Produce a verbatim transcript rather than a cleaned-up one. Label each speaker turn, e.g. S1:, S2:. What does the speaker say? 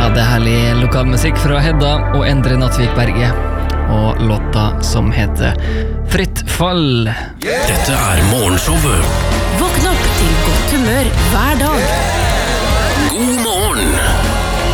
S1: det er herlig lokalmusikk fra Hedda og Endre Nattvik Berge, og låta som heter Fritt fall.
S2: Dette er morgenshowet.
S3: Våkn opp til godt humør hver dag.